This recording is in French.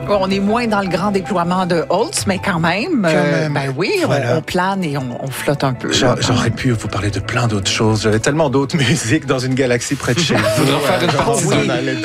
On est moins dans le grand déploiement de Holtz, mais quand même. Ben oui, voilà. on plane et on flotte un peu. J'aurais pu vous parler de plein d'autres choses. J'avais tellement d'autres musiques dans une galaxie près de chez vous. Faudra faire une partie.